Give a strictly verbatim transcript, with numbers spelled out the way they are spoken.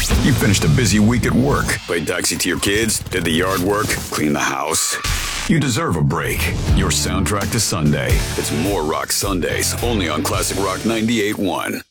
You finished a busy week at work, played taxi to your kids, did the yard work, cleaned the house. You deserve a break. Your soundtrack to Sunday. It's more Rock Sundays, only on Classic Rock ninety-eight point one.